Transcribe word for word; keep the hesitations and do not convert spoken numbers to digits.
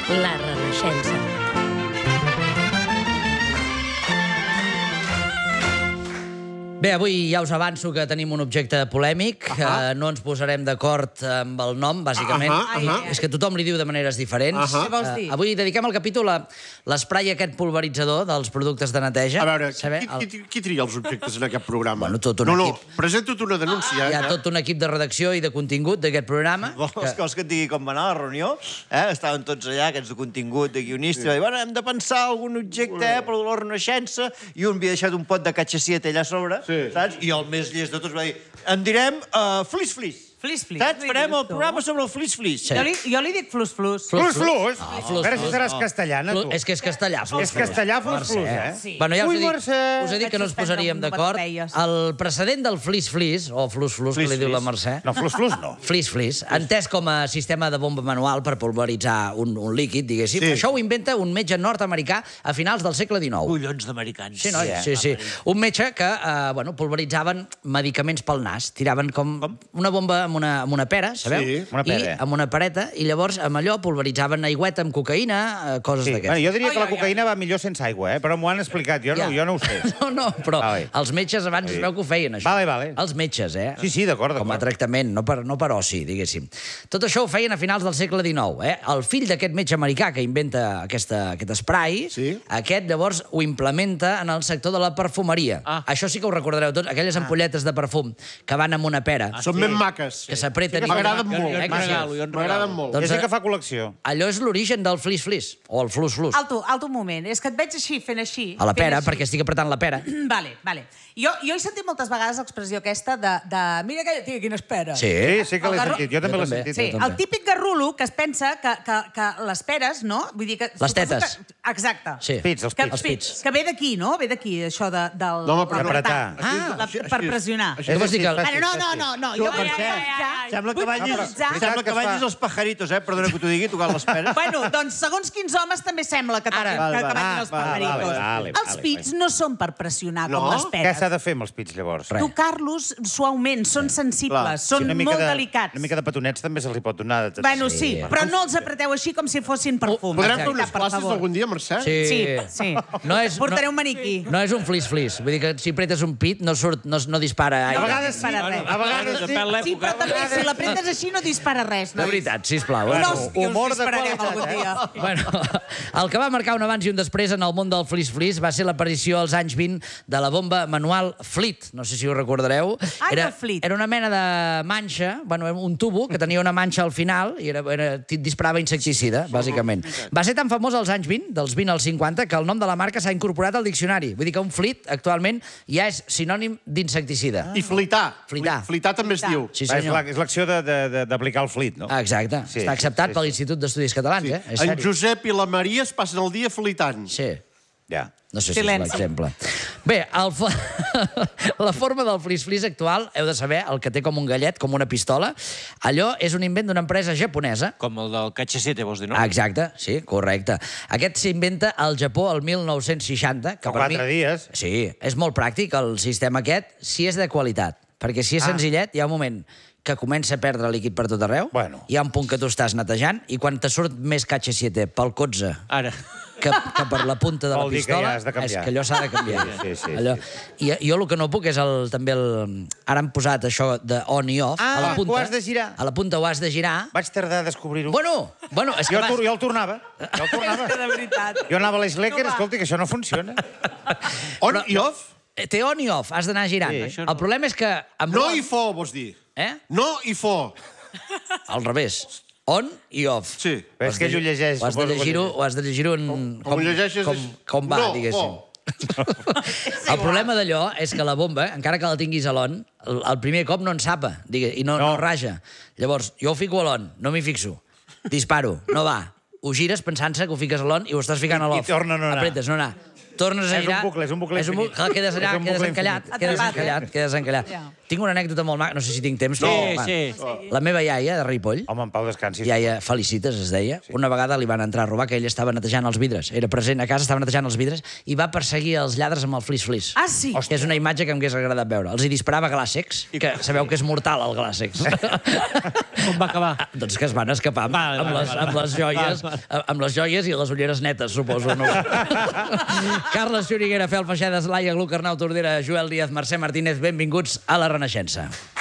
La Renaixença. Bé, avui ja us avanço que tenim un objecte polèmic. Uh -huh. No ens posarem d'acord amb el nom, bàsicament. Uh -huh, uh -huh. És que tothom li diu de maneres diferents. Uh -huh. Què vols dir? Uh, avui dediquem el capítol a l'esprai aquest pulveritzador dels productes de neteja. A veure, Saber, qui, qui, qui tria els objectes en aquest programa? Bueno, tot un no, equip. No, presenta't una denúncia. Hi ha eh? tot un equip de redacció i de contingut d'aquest programa. Vols que... que, que et digui com va anar la reunió? Eh? Estaven tots allà, aquests de contingut, de guionista, sí. I bueno, hem de pensar algun objecte eh, per la Renaixença, i un havia deixat un pot de catxacieta allà a sobre, sí. Saps? I el més llest de tots va dir, en direm uh, flis-flis. Flis-flis. Saps? Farem el programa sobre el flis-flis. Sí. Jo li, jo li dic flus-flus. Flus, flus. Ah, A flus, veure si flus. seràs castellana, tu. És que és castellà. Flus, És castellà, flus, flus, eh? Sí. Bueno, ja us Ui, he dit, Mercè. us he dit que no ens Vaig posaríem suspendre d'acord. un parpelles. El precedent del flis-flis, o flus-flus, que li diu la Mercè, No, flus, flus, no. flis-flis, entès com a sistema de bomba manual per pulveritzar un, un líquid, diguéssim. Sí. Això ho inventa un metge nord-americà a finals del segle dinou. Collons d'americans. Sí, noi? Sí, sí. Un metge que eh, bueno, pulveritzaven medicaments pel nas. Tiraven com, com? una bomba amb una, amb una pera, sabeu? Sí, una pera. I amb una pereta, i llavors amb allò pulveritzaven aigüeta amb cocaïna, eh, coses Sí. d'aquestes. Bueno, jo diria que la cocaïna va millor sense aigua, eh? Però m'ho han explicat, jo no, Ja. jo no ho sé. No, no, però Vale. els metges abans es veu que ho feien, això. Vale, vale. Els metges, eh? Sí, sí, d'acord, Com a d'acord. tractament, no per, no per oci, diguéssim. Tot això ho feien a finals del segle dinou, eh? El fill d'aquest metge americà que inventa aquesta, aquest spray, Sí. aquest llavors ho implementa en el sector de la perfumeria. Ah. Això sí que ho recordareu tots, aquelles ampolletes de perfum que van amb una pera, Són ben maques. que s'apreten... i- M'agraden molt. Eh, que sí? M'agraden molt. Doncs, Ja sé que fa col·lecció. allò és l'origen del flis-flis, o el flus-flus. Alto, alto un moment. És que et veig així, fent així. A la fent pera, així. perquè estic apretant la pera. Vale, vale. Jo, jo he sentit moltes vegades l'expressió aquesta de, de mira aquella tia, quina espera. Sí. Sí, sí que El l'he garro- sentit. Jo també Jo l'he també. sentit. Sí, Jo també. el típic garrulo que es pensa que, que, que les peres, no? Vull dir que... Les suposo tetes. Que, exacte. Sí. Pits, els Que, pits. Els pits. que ve d'aquí, no? Ve d'aquí, això de, del... No, home, per apretar. Ah, la, Així- per així- pressionar. així- Què vols dir que... Bueno, no, no, no, no. Jo vull Mercè, utilitzar... Sembla que vull vagis, utilitzar- Veritat sembla que que es fa. vagis als pajaritos, eh? Perdona que t'ho digui, tocant les peres. Bueno, doncs segons quins homes també sembla que, Ara. toquin, Vale, que, que vale. vagin els Ah, vale, pajaritos. vale, vale, Els vale, pits no són per pressionar No? com les Què peres. s'ha de fer amb els pits, llavors? Res. Tocar-los suaument, són sensibles, Clar. són Una mica molt de, delicats. Una mica de petonets també se li pot donar. De... Bueno, sí, però no els apreteu així com si fossin perfum. Podrem fer unes Per classes favor. algun dia, Mercè? Sí. Sí, sí. No és, Portaré no, un maniquí. no és un flis-flis. Vull dir que si apretes un pit no, surt, no, no dispara No, aigua. a vegades sí, A vegades sí. Sí, però també si l'apretes així no dispara res. De No? veritat, sisplau. No, Eh? hòstia, us humor de dispararem qualitat, algun eh? dia. Bueno, el que va marcar un abans i un després en el món del flis-flis va ser l'aparició als anys vint de la bomba manual Fleet. No sé si ho recordareu. Ai, era, el Fleet. era una mena de manxa, bueno, un tubo que tenia una manxa al final i era, era, disparava insecticida, bàsicament. Va ser tan famós als anys vint, dels vint als cinquanta, que el nom de la marca s'ha incorporat al diccionari. Vull dir que un Fleet actualment ja és sinònim d'insecticida. I flitar. Flitar. Flitar també es diu. Sí, Va, és senyor. la- és l'acció de- de- de- d'aplicar el flit, no? Ah, exacte. Sí, Està sí, acceptat sí, per sí. l'Institut d'Estudis Catalans, Sí. eh? És En seri. Josep i la Maria es passen el dia flitant. Sí. Ja. No sé si Silenci. és l'exemple. Bé, el fo... la forma del flis-flis actual, heu de saber, el que té com un gallet, com una pistola, allò és un invent d'una empresa japonesa. Com el del catxacieta, vols dir, no? Ah, exacte, sí, correcte. Aquest s'inventa al Japó el mil nou-cents seixanta. Que Fa per quatre mi... dies. Sí, és molt pràctic el sistema aquest, si és de qualitat. Perquè si és Ah. senzillet, hi ha un moment que comença a perdre líquid per tot arreu, Bueno. hi ha un punt que tu estàs netejant, i quan te surt més catxaciete pel cotze Ara. que, que per la punta de la Vol dir que pistola, ja has de canviar. és que allò s'ha de canviar. Sí, sí, sí, allò... sí, I jo el que no puc és el, també el... Ara han posat això de on i off Ah, a la punta. ho has de girar. A la punta ho has de girar. Vaig tardar a descobrir-ho. Bueno, bueno, és que Jo, vas... tur- jo el tornava. Jo el tornava. És que de veritat. Jo anava a l'Slecker, No va. escolta, que això no funciona. On Però- i off? Té on i off, has d'anar girant. Sí. El problema és que... Amb No l'on- i fo, vols dir. Eh? No i fo. Al revés. On i off. Sí. Però és que ell ho llegeix. Ho has de suposo que ho llegir-ho llegeix. ho has de llegir-ho en... Com ho llegeixes com, és- com va, No, diguéssim. fo. El problema d'allò és que la bomba, encara que la tinguis a l'on, el, el primer cop no ensapa digue, i no, no. No. no raja. Llavors, jo ho fico a l'on, no m'hi fixo. Disparo, no va. Ho gires pensant-se que ho fiques a l'on i ho estàs ficant a I- i l'off. torna a no anar. Apretes, no anar. tornes a És un girar... bucle, és un bucle és un bu- infinit. Clar, quedes allà, És un quedes bucle encallat, infinit. quedes Atrapat, encallat, eh? quedes encallat. Ja. Tinc una anècdota molt maca, no sé si tinc temps. No. però, Sí, va. sí. La meva iaia, de Ripoll, Home, en Pau descansi. iaia Felicites, es deia, una vegada li van entrar a robar, que ella estava netejant els vidres. Era present a casa, estava netejant els vidres, i va perseguir els lladres amb el flis-flis. Ah, sí? Que és una imatge que m'hagués agradat veure. Els hi disparava glàssecs, que sabeu que és mortal, el glàssecs. Com va acabar? Doncs que es van escapar amb, Vale, amb, vale, les, vale. amb les joies, amb les joies i les ulleres netes, suposo. No? Carles Xuriguera, Fel Feixedes, Laia Gluc, Arnau Tordera, Joel Díaz, Mercè Martínez, benvinguts a la Renaixença.